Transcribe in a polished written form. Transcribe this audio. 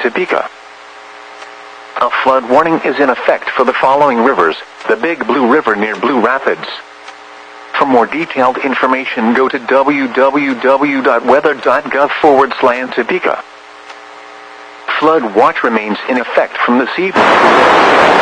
Topeka. A flood warning is in effect for the following rivers: the Big Blue River near Blue Rapids. For more detailed information, go to www.weather.gov/Topeka. Flood watch remains in effect from this evening.